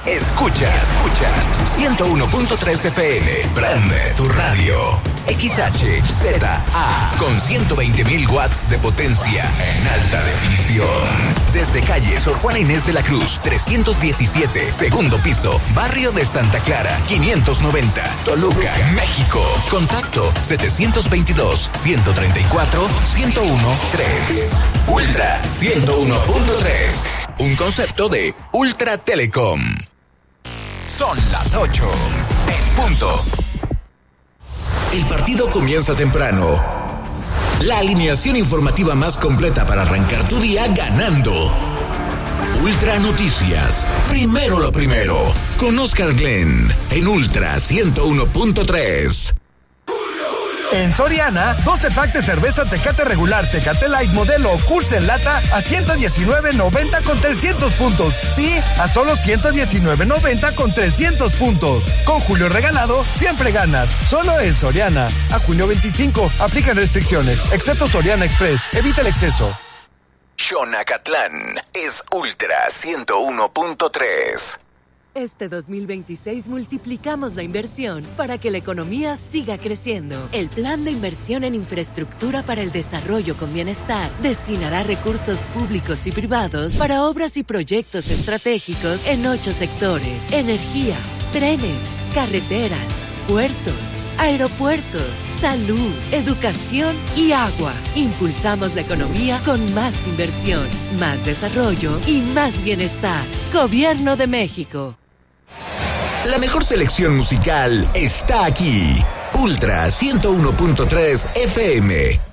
Escuchas 101.3 FM, prende tu radio. XHZA con 120.000 watts de potencia en alta definición. Desde calle Sor Juana Inés de la Cruz, 317, segundo piso, barrio de Santa Clara, 590, Toluca, México. Contacto 722-134-1013. Ultra 101.3. Un concepto de Ultra Telecom. Son las 8 en punto. El partido comienza temprano. La alineación informativa más completa para arrancar tu día ganando. Ultra Noticias. Primero lo primero. Con Oscar Glenn en Ultra 101.3. En Soriana, 12 packs de cerveza Tecate regular, Tecate Light modelo o Curse en lata a $119.90 con 300 puntos. Sí, a solo $119.90 con 300 puntos. Con Julio regalado, siempre ganas. Solo en Soriana. A junio 25, aplican restricciones, excepto Soriana Express. Evita el exceso. Xonacatlán es Ultra 101.3. Este 2026 multiplicamos la inversión para que la economía siga creciendo. El Plan de Inversión en Infraestructura para el Desarrollo con Bienestar destinará recursos públicos y privados para obras y proyectos estratégicos en 8 sectores: energía, trenes, carreteras, puertos, aeropuertos, salud, educación y agua. Impulsamos la economía con más inversión, más desarrollo y más bienestar. Gobierno de México. La mejor selección musical está aquí. Ultra 101.3 FM.